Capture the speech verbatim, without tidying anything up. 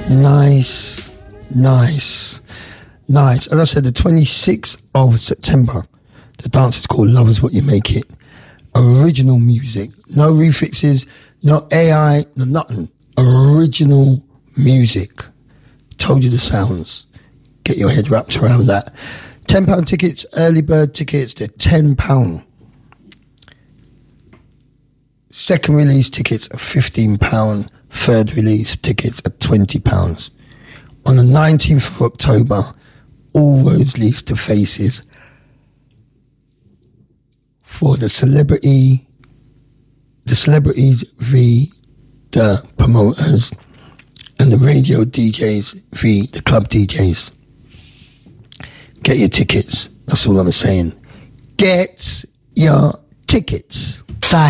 Nice, nice, nice. As I said, the twenty-sixth of September, the dance is called Love Is What You Make It. Original music, no refixes, no A I, no nothing. Original music. Told you the sounds. Get your head wrapped around that. ten pound tickets, early bird tickets, they're ten pounds. Second release tickets are fifteen pounds. Third release tickets are twenty pounds. On the nineteenth of October, all roads leads to Faces for the celebrity, the celebrities v the promoters, and the radio D Js v the club D Js. Get your tickets. That's all I'm saying. Get your tickets.